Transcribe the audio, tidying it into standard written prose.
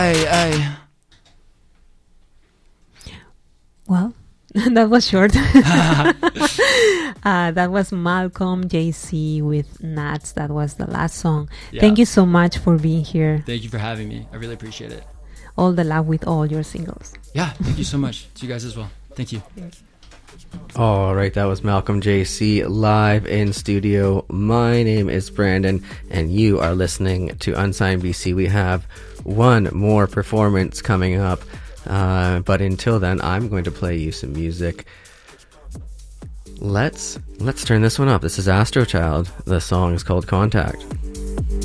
Ay. Well, that was short. That was Malcolm JC with Nats. That was the last song. Yeah. Thank you so much for being here. Thank you for having me. I really appreciate it. All the love with all your singles. Yeah, thank you so much. To you guys as well. Thank you. All right, that was Malcolm JC live in studio. My name is Brandon, and you are listening to Unsigned BC. We have one more performance coming up, but until then, I'm going to play you some music. Let's turn this one up. This is Astrochild. The song is called Contact.